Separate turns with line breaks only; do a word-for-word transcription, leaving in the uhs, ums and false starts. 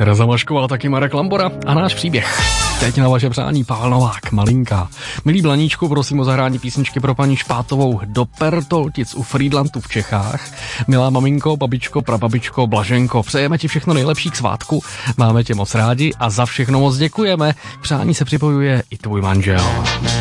Tereza Mašková, taky Marek Lambora a náš příběh. Teď na vaše přání Pavel Novák, Malinka. Milý Blaníčku, prosím o zahrání písničky pro paní Špátovou do Pertoltic u Frýdlantu v Čechách. Milá maminko, babičko, prababičko, Blaženko, přejeme ti všechno nejlepší k svátku, máme tě moc rádi a za všechno moc děkujeme. Přání se připojuje i tvůj manžel.